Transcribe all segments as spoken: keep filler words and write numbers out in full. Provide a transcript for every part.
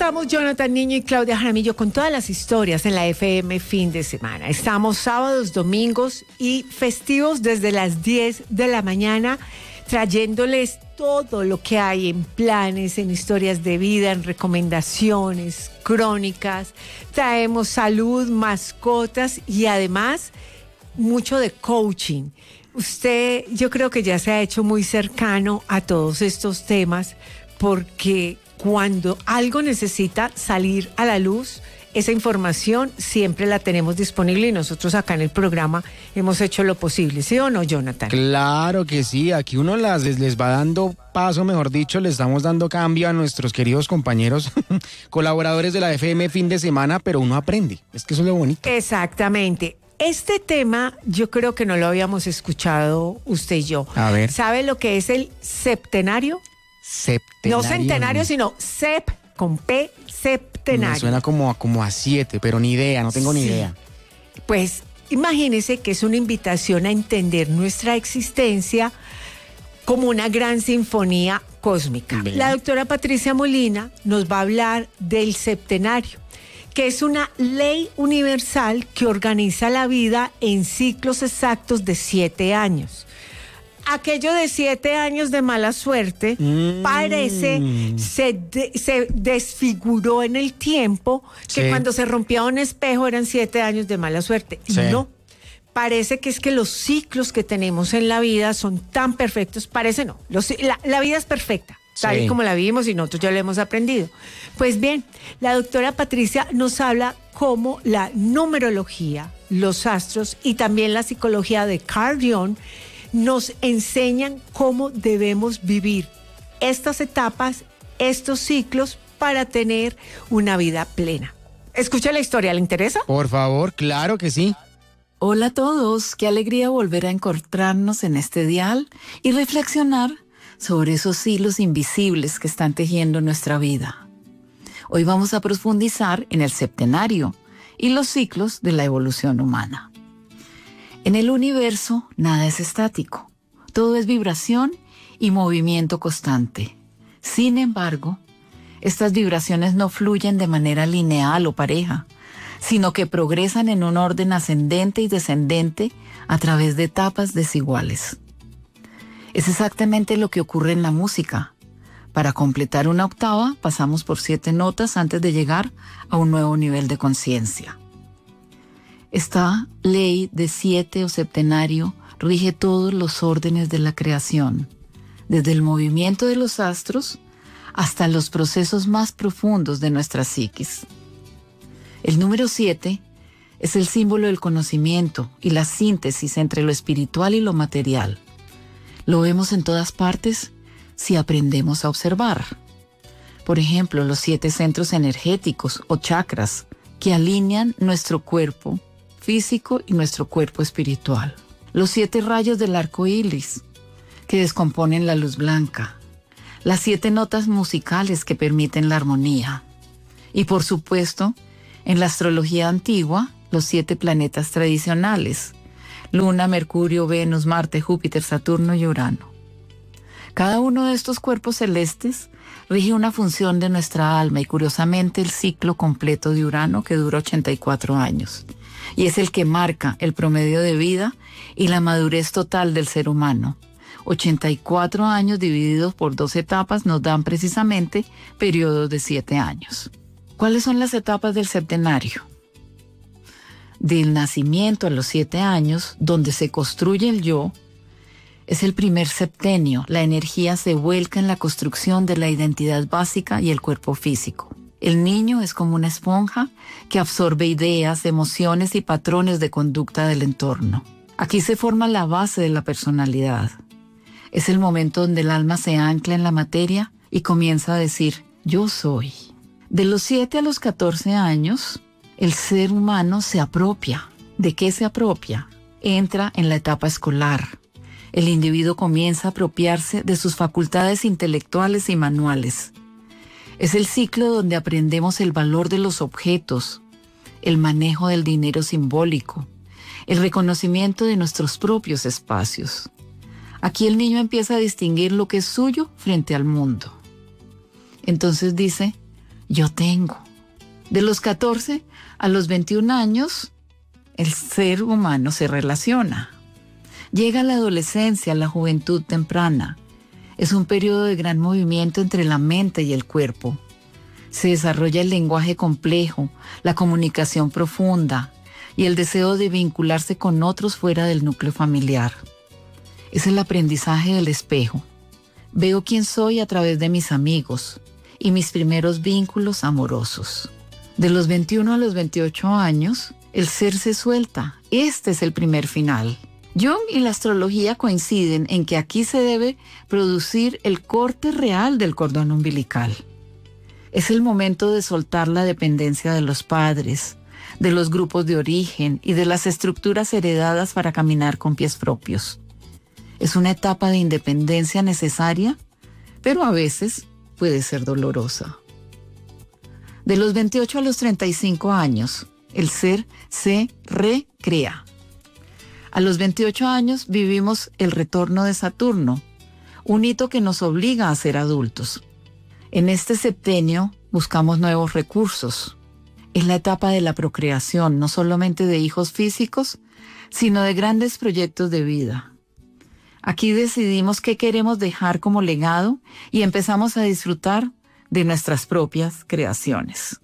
estamos Jonathan Niño y Claudia Jaramillo con todas las historias en la F M fin de semana. Estamos sábados, domingos y festivos desde las diez de la mañana trayéndoles todo lo que hay en planes, en historias de vida, en recomendaciones, crónicas. Traemos salud, mascotas y además mucho de coaching. Usted, yo creo que ya se ha hecho muy cercano a todos estos temas porque cuando algo necesita salir a la luz, esa información siempre la tenemos disponible y nosotros acá en el programa hemos hecho lo posible, ¿sí o no, Jonathan? Claro que sí, aquí uno las, les, les va dando paso, mejor dicho, le estamos dando cambio a nuestros queridos compañeros, colaboradores de la F M fin de semana, pero uno aprende, es que eso es lo bonito. Exactamente. Este tema yo creo que no lo habíamos escuchado usted y yo. A ver. ¿Sabe lo que es el septenario? Septenario. No centenario, sino sep, con P, septenario. Me suena como, como a siete, pero ni idea, no tengo ni Sí. idea. Pues imagínese que es una invitación a entender nuestra existencia como una gran sinfonía cósmica. Bien. La doctora Patricia Molina nos va a hablar del septenario, que es una ley universal que organiza la vida en ciclos exactos de siete años. Aquello de siete años de mala suerte Mm. parece se, de- se desfiguró en el tiempo, que Sí. cuando se rompía un espejo eran siete años de mala suerte. Y Sí. no, parece que es que los ciclos que tenemos en la vida son tan perfectos, parece no, los- la, la vida es perfecta, tal Sí. y como la vivimos y nosotros ya lo hemos aprendido. Pues bien, la doctora Patricia nos habla cómo la numerología, los astros y también la psicología de Carl Jung nos enseñan cómo debemos vivir estas etapas, estos ciclos para tener una vida plena. Escucha la historia, ¿le interesa? Por favor, claro que sí. Hola a todos, qué alegría volver a encontrarnos en este dial y reflexionar sobre esos hilos invisibles que están tejiendo nuestra vida. Hoy vamos a profundizar en el septenario y los ciclos de la evolución humana. En el universo nada es estático, todo es vibración y movimiento constante. Sin embargo, estas vibraciones no fluyen de manera lineal o pareja, sino que progresan en un orden ascendente y descendente a través de etapas desiguales. Es exactamente lo que ocurre en la música. Para completar una octava, pasamos por siete notas antes de llegar a un nuevo nivel de conciencia. Esta ley de siete o septenario rige todos los órdenes de la creación, desde el movimiento de los astros hasta los procesos más profundos de nuestra psiquis. El número siete es el símbolo del conocimiento y la síntesis entre lo espiritual y lo material. Lo vemos en todas partes si aprendemos a observar. Por ejemplo, los siete centros energéticos o chakras que alinean nuestro cuerpo físico y nuestro cuerpo espiritual. Los siete rayos del arco iris que descomponen la luz blanca. Las siete notas musicales que permiten la armonía. Y por supuesto, en la astrología antigua, los siete planetas tradicionales: Luna, Mercurio, Venus, Marte, Júpiter, Saturno y Urano. Cada uno de estos cuerpos celestes rige una función de nuestra alma y curiosamente el ciclo completo de Urano, que dura ochenta y cuatro años. Y es el que marca el promedio de vida y la madurez total del ser humano. ochenta y cuatro años divididos por dos etapas nos dan precisamente periodos de siete años. ¿Cuáles son las etapas del septenario? Del nacimiento a los siete años, donde se construye el yo, es el primer septenio. La energía se vuelca en la construcción de la identidad básica y el cuerpo físico. El niño es como una esponja que absorbe ideas, emociones y patrones de conducta del entorno. Aquí se forma la base de la personalidad. Es el momento donde el alma se ancla en la materia y comienza a decir, yo soy. De los siete a los catorce años, el ser humano se apropia. ¿De qué se apropia? Entra en la etapa escolar. El individuo comienza a apropiarse de sus facultades intelectuales y manuales. Es el ciclo donde aprendemos el valor de los objetos, el manejo del dinero simbólico, el reconocimiento de nuestros propios espacios. Aquí el niño empieza a distinguir lo que es suyo frente al mundo. Entonces dice, yo tengo. De los catorce a los veintiún años, el ser humano se relaciona. Llega la adolescencia, la juventud temprana. Es un periodo de gran movimiento entre la mente y el cuerpo. Se desarrolla el lenguaje complejo, la comunicación profunda y el deseo de vincularse con otros fuera del núcleo familiar. Es el aprendizaje del espejo. Veo quién soy a través de mis amigos y mis primeros vínculos amorosos. De los veintiuno a los veintiocho años, el ser se suelta. Este es el primer final. Jung y la astrología coinciden en que aquí se debe producir el corte real del cordón umbilical. Es el momento de soltar la dependencia de los padres, de los grupos de origen y de las estructuras heredadas para caminar con pies propios. Es una etapa de independencia necesaria, pero a veces puede ser dolorosa. De los veintiocho a los treinta y cinco años, el ser se recrea. A los veintiocho años vivimos el retorno de Saturno, un hito que nos obliga a ser adultos. En este septenio buscamos nuevos recursos. Es la etapa de la procreación, no solamente de hijos físicos, sino de grandes proyectos de vida. Aquí decidimos qué queremos dejar como legado y empezamos a disfrutar de nuestras propias creaciones.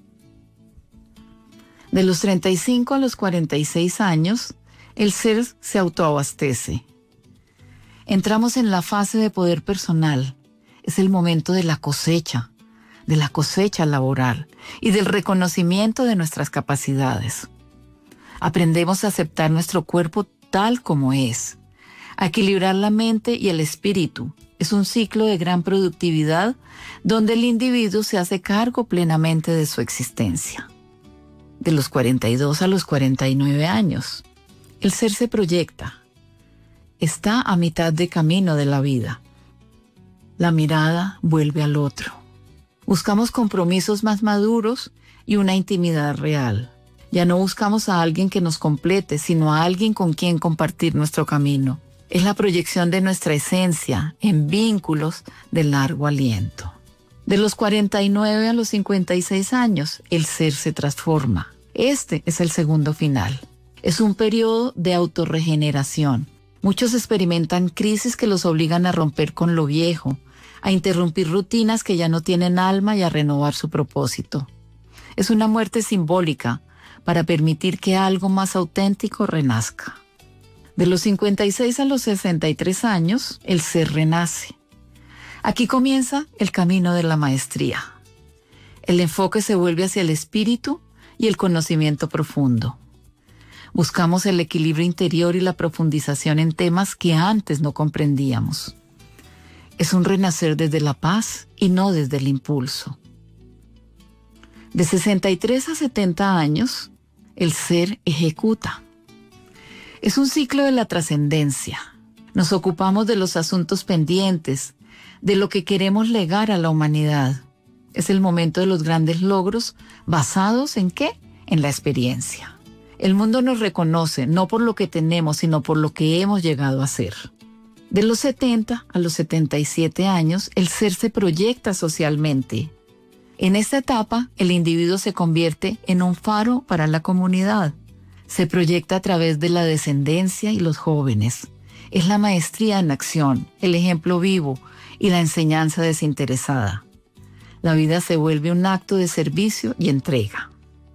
De los treinta y cinco a los cuarenta y seis años, el ser se autoabastece. Entramos en la fase de poder personal. Es el momento de la cosecha, de la cosecha laboral y del reconocimiento de nuestras capacidades. Aprendemos a aceptar nuestro cuerpo tal como es, a equilibrar la mente y el espíritu. Es un ciclo de gran productividad donde el individuo se hace cargo plenamente de su existencia. De los cuarenta y dos a los cuarenta y nueve años, el ser se proyecta. Está a mitad de camino de la vida. La mirada vuelve al otro. Buscamos compromisos más maduros y una intimidad real. Ya no buscamos a alguien que nos complete, sino a alguien con quien compartir nuestro camino. Es la proyección de nuestra esencia en vínculos de largo aliento. De los cuarenta y nueve a los cincuenta y seis años, el ser se transforma. Este es el segundo final. Es un periodo de autorregeneración. Muchos experimentan crisis que los obligan a romper con lo viejo, a interrumpir rutinas que ya no tienen alma y a renovar su propósito. Es una muerte simbólica para permitir que algo más auténtico renazca. De los cincuenta y seis a los sesenta y tres años, el ser renace. Aquí comienza el camino de la maestría. El enfoque se vuelve hacia el espíritu y el conocimiento profundo. Buscamos el equilibrio interior y la profundización en temas que antes no comprendíamos. Es un renacer desde la paz y no desde el impulso. De sesenta y tres a setenta años, el ser ejecuta. Es un ciclo de la trascendencia. Nos ocupamos de los asuntos pendientes, de lo que queremos legar a la humanidad. Es el momento de los grandes logros, basados ¿en qué? En la experiencia. El mundo nos reconoce no por lo que tenemos, sino por lo que hemos llegado a ser. De los setenta a los setenta y siete años, el ser se proyecta socialmente. En esta etapa, el individuo se convierte en un faro para la comunidad. Se proyecta a través de la descendencia y los jóvenes. Es la maestría en acción, el ejemplo vivo y la enseñanza desinteresada. La vida se vuelve un acto de servicio y entrega.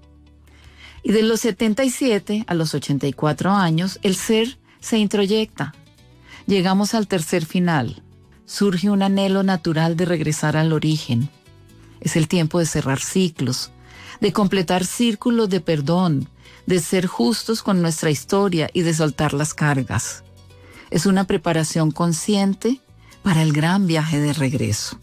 Y de los setenta y siete a los ochenta y cuatro años, el ser se introyecta. Llegamos al tercer final. Surge un anhelo natural de regresar al origen. Es el tiempo de cerrar ciclos, de completar círculos de perdón, de ser justos con nuestra historia y de soltar las cargas. Es una preparación consciente para el gran viaje de regreso.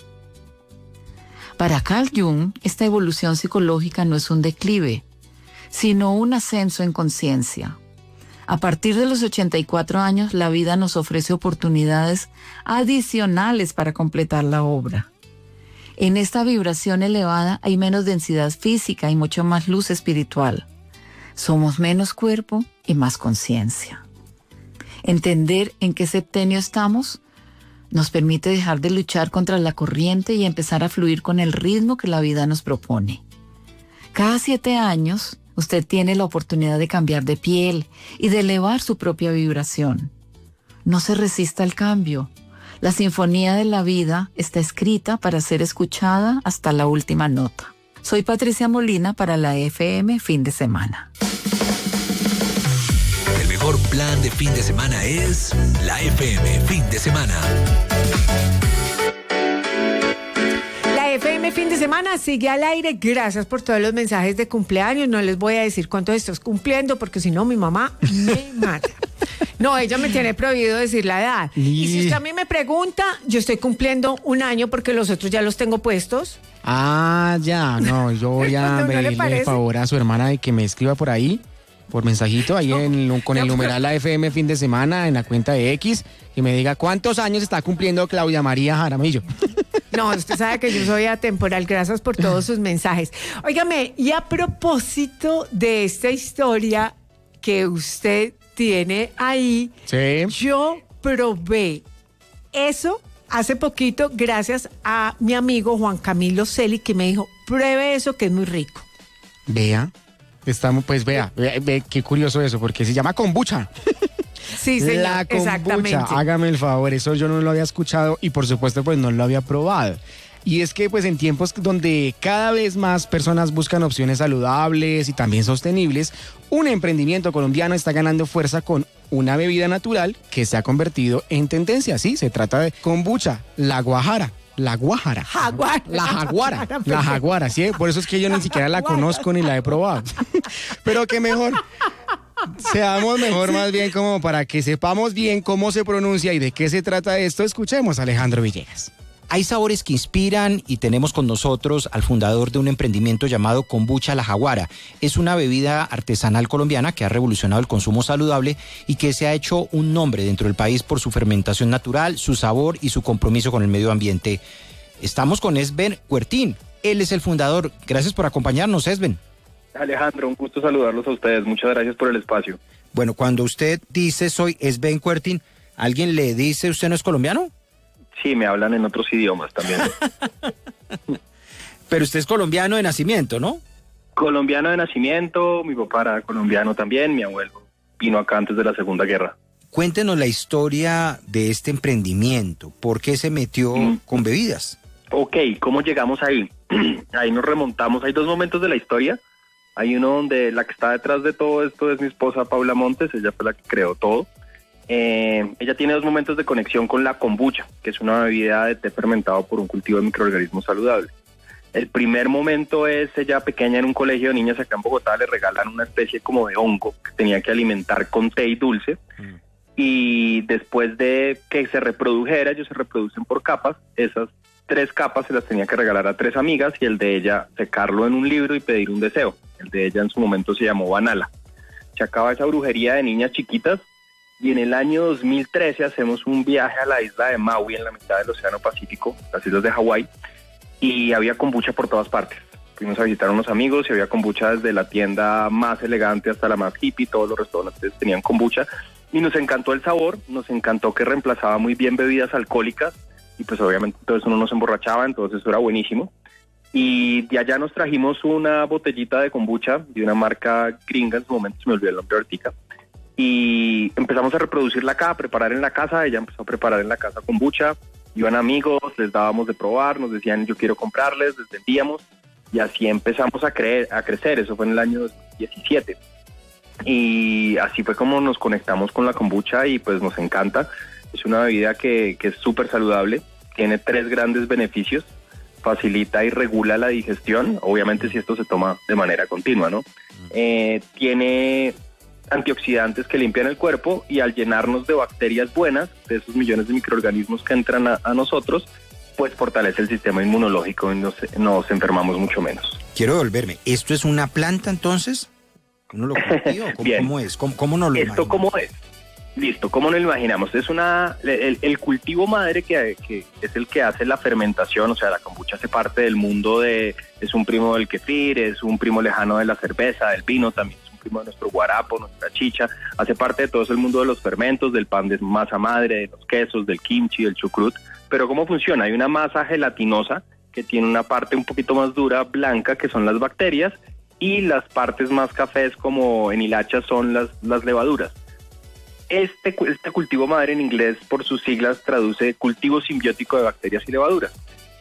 Para Carl Jung, esta evolución psicológica no es un declive, sino un ascenso en conciencia. A partir de los ochenta y cuatro años, la vida nos ofrece oportunidades adicionales para completar la obra. En esta vibración elevada hay menos densidad física y mucho más luz espiritual. Somos menos cuerpo y más conciencia. Entender en qué septenio estamos nos permite dejar de luchar contra la corriente y empezar a fluir con el ritmo que la vida nos propone. Cada siete años, usted tiene la oportunidad de cambiar de piel y de elevar su propia vibración. No se resista al cambio. La sinfonía de la vida está escrita para ser escuchada hasta la última nota. Soy Patricia Molina para la F M Fin de Semana. El mejor plan de fin de semana es la F M Fin de Semana. La F M Fin de Semana sigue al aire. Gracias por todos los mensajes de cumpleaños. No les voy a decir cuántos estás cumpliendo porque si no mi mamá me mata. No, ella me tiene prohibido decir la edad. Y... y si usted a mí me pregunta, yo estoy cumpliendo un año porque los otros ya los tengo puestos. Ah, ya, no, yo voy a ¿No, no pedirle favor a su hermana de que me escriba por ahí, por mensajito, ahí no, en, con no, el numeral la F M Fin de Semana en la cuenta de X, y me diga cuántos años está cumpliendo Claudia María Jaramillo. No, usted sabe que yo soy atemporal, gracias por todos sus mensajes. Óigame, y a propósito de esta historia que usted tiene ahí, sí. Yo probé eso hace poquito gracias a mi amigo Juan Camilo Celi, que me dijo, pruebe eso que es muy rico. Vea, estamos, pues vea, ve, ve, qué curioso eso, porque se llama kombucha. Sí, señor, la kombucha, exactamente. Hágame el favor, eso yo no lo había escuchado y por supuesto pues no lo había probado. Y es que pues en tiempos donde cada vez más personas buscan opciones saludables y también sostenibles, un emprendimiento colombiano está ganando fuerza con una bebida natural que se ha convertido en tendencia. Sí, se trata de kombucha, la guajara. La guajara. Jaguar. La jaguara. La jaguara, sí. Por eso es que yo ni siquiera la conozco ni la he probado. Pero que mejor, seamos mejor más bien como para que sepamos bien cómo se pronuncia y de qué se trata esto. Escuchemos a Alejandro Villegas. Hay sabores que inspiran y tenemos con nosotros al fundador de un emprendimiento llamado Kombucha La Jaguara. Es una bebida artesanal colombiana que ha revolucionado el consumo saludable y que se ha hecho un nombre dentro del país por su fermentación natural, su sabor y su compromiso con el medio ambiente. Estamos con Esben Huertín. Él es el fundador. Gracias por acompañarnos, Esben. Alejandro, un gusto saludarlos a ustedes. Muchas gracias por el espacio. Bueno, cuando usted dice soy Esben Huertín, ¿alguien le dice usted no es colombiano? Sí, me hablan en otros idiomas también. Pero usted es colombiano de nacimiento, ¿no? Colombiano de nacimiento, mi papá era colombiano también, mi abuelo vino acá antes de la Segunda Guerra. Cuéntenos la historia de este emprendimiento. ¿Por qué se metió mm. con bebidas? Ok, ¿cómo llegamos ahí? Ahí nos remontamos. Hay dos momentos de la historia. Hay uno donde la que está detrás de todo esto es mi esposa Paula Montes, ella fue la que creó todo. Eh, ella tiene dos momentos de conexión con la kombucha, que es una bebida de té fermentado por un cultivo de microorganismos saludables. El primer momento es ella pequeña en un colegio de niñas acá en Bogotá, le regalan una especie como de hongo que tenía que alimentar con té y dulce. Mm. Y después de que se reprodujera, ellos se reproducen por capas, esas tres capas se las tenía que regalar a tres amigas y el de ella secarlo en un libro y pedir un deseo. El de ella en su momento se llamó Banala. Se acaba esa brujería de niñas chiquitas. Y en el año dos mil trece hacemos un viaje a la isla de Maui, en la mitad del Océano Pacífico, las islas de Hawái, y había kombucha por todas partes. Fuimos a visitar a unos amigos y había kombucha desde la tienda más elegante hasta la más hippie, todos los restaurantes tenían kombucha, y nos encantó el sabor, nos encantó que reemplazaba muy bien bebidas alcohólicas, y pues obviamente todo eso no nos emborrachaba, entonces eso era buenísimo. Y de allá nos trajimos una botellita de kombucha de una marca gringa, en su momento se me olvidó el nombre ahorita, y empezamos a reproducirla acá, a preparar en la casa. Ella empezó a preparar en la casa kombucha, iban amigos, les dábamos de probar, nos decían yo quiero comprarles, les vendíamos y así empezamos a, creer, a crecer. Eso fue en el año dos mil diecisiete y así fue como nos conectamos con la kombucha y pues nos encanta. Es una bebida que, que es súper saludable, tiene tres grandes beneficios: facilita y regula la digestión, obviamente si esto se toma de manera continua, ¿no? Eh, tiene antioxidantes que limpian el cuerpo y al llenarnos de bacterias buenas, de esos millones de microorganismos que entran a, a nosotros, pues fortalece el sistema inmunológico y nos, nos enfermamos mucho menos. Quiero devolverme, ¿esto es una planta entonces? ¿Cómo lo cultiva? ¿Cómo, Bien. ¿Cómo es? ¿Cómo, cómo nos lo ¿Esto imaginamos? cómo es? Listo, ¿cómo nos lo imaginamos? Es una, el, el cultivo madre que, que es el que hace la fermentación, o sea, la kombucha hace parte del mundo de, es un primo del kefir, es un primo lejano de la cerveza, del vino también. De nuestro guarapo, nuestra chicha, hace parte de todo el mundo de los fermentos, del pan de masa madre, de los quesos, del kimchi, del chucrut. Pero ¿cómo funciona? Hay una masa gelatinosa que tiene una parte un poquito más dura, blanca, que son las bacterias, y las partes más cafés como en hilacha son las, las levaduras. Este, este cultivo madre en inglés por sus siglas traduce cultivo simbiótico de bacterias y levaduras.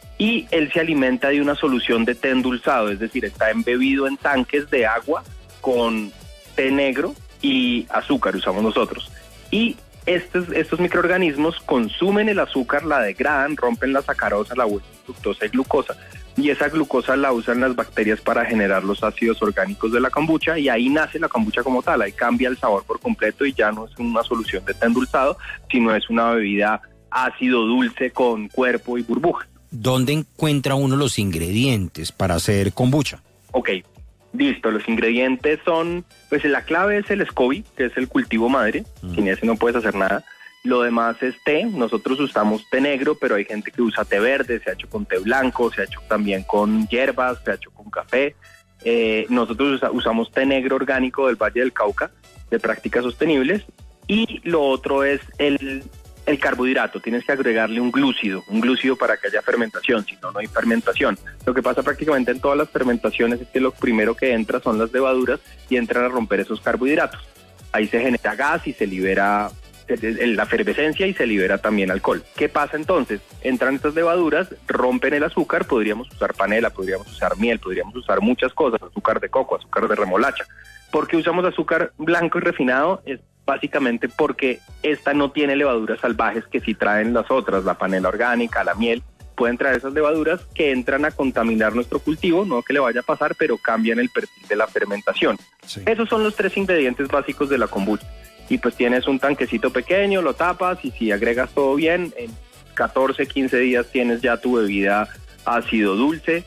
Y él se alimenta de una solución de té endulzado, es decir, está embebido en tanques de agua con té negro y azúcar, usamos nosotros. Y estos, estos microorganismos consumen el azúcar, la degradan, rompen la sacarosa, la fructosa y glucosa. Y esa glucosa la usan las bacterias para generar los ácidos orgánicos de la kombucha, y ahí nace la kombucha como tal. Ahí cambia el sabor por completo y ya no es una solución de té endulzado, sino es una bebida ácido dulce con cuerpo y burbuja. ¿Dónde encuentra uno los ingredientes para hacer kombucha? Ok, listo. Los ingredientes son, pues la clave es el SCOBY, que es el cultivo madre. Mm. Sin ese no puedes hacer nada. Lo demás es té. Nosotros usamos té negro, pero hay gente que usa té verde, se ha hecho con té blanco, se ha hecho también con hierbas, se ha hecho con café. Eh, nosotros usa, usamos té negro orgánico del Valle del Cauca, de prácticas sostenibles. Y lo otro es el... el carbohidrato. Tienes que agregarle un glúcido, un glúcido para que haya fermentación, si no, no hay fermentación. Lo que pasa prácticamente en todas las fermentaciones es que lo primero que entra son las levaduras y entran a romper esos carbohidratos. Ahí se genera gas y se libera la efervescencia y se libera también alcohol. ¿Qué pasa entonces? Entran estas levaduras, rompen el azúcar, podríamos usar panela, podríamos usar miel, podríamos usar muchas cosas, azúcar de coco, azúcar de remolacha. ¿Por qué usamos azúcar blanco y refinado? Es básicamente porque esta no tiene levaduras salvajes que sí traen las otras, la panela orgánica, la miel. Pueden traer esas levaduras que entran a contaminar nuestro cultivo, no que le vaya a pasar, pero cambian el perfil de la fermentación. Sí. Esos son los tres ingredientes básicos de la kombucha. Y pues tienes un tanquecito pequeño, lo tapas y si agregas todo bien, en catorce, quince días tienes ya tu bebida ácido dulce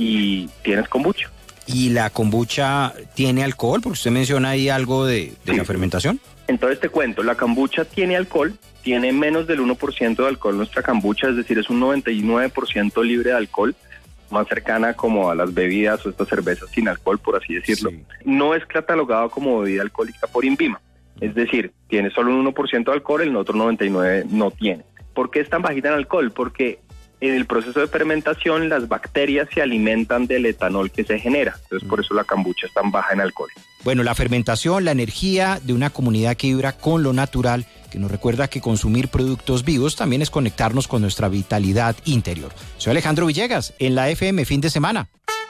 y tienes kombucha. ¿Y la kombucha tiene alcohol? Porque usted menciona ahí algo de, de sí. la fermentación. Entonces te cuento, la kombucha tiene alcohol, tiene menos del uno por ciento de alcohol nuestra kombucha, es decir, es un noventa y nueve por ciento libre de alcohol, más cercana como a las bebidas o estas cervezas sin alcohol, por así decirlo. Sí. No es catalogado como bebida alcohólica por INVIMA, es decir, tiene solo un uno por ciento de alcohol, el otro noventa y nueve por ciento no tiene. ¿Por qué es tan bajita en alcohol? Porque en el proceso de fermentación las bacterias se alimentan del etanol que se genera, entonces por eso la kombucha es tan baja en alcohol. Bueno, la fermentación, la energía de una comunidad que vibra con lo natural, que nos recuerda que consumir productos vivos también es conectarnos con nuestra vitalidad interior. Soy Alejandro Villegas, en la F M Fin de Semana.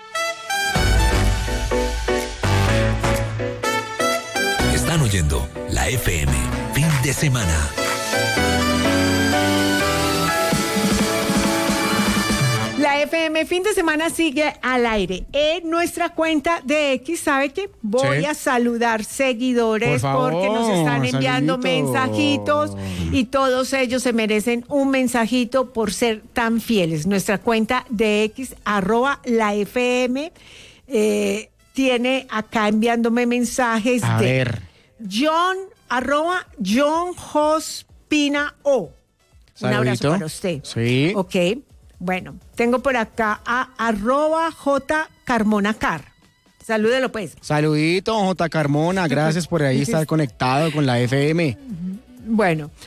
Están oyendo la F M Fin de Semana. La F M Fin de Semana sigue al aire. En nuestra cuenta de X, ¿sabe qué? Voy sí. a saludar seguidores Por favor, porque nos están enviando saludito. mensajitos y todos ellos se merecen un mensajito por ser tan fieles. Nuestra cuenta de X, arroba la F M, eh, tiene acá enviándome mensajes a de ver. John, arroba John Jospina O. Saludito. Un abrazo para usted. Sí. Ok. Bueno, tengo por acá a arroba J Carmona Car. Salúdelo pues. Saludito, J Carmona, gracias por ahí estar conectado con la F M. Bueno,